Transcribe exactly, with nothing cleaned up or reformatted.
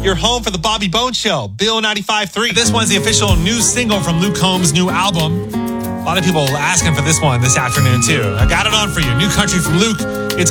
your home for the Bobby Bones Show, Bill ninety-five point three. This one's the official new single from Luke Combs' new album. A lot of people asking for this one this afternoon, too. I got it on for you. New country from Luke.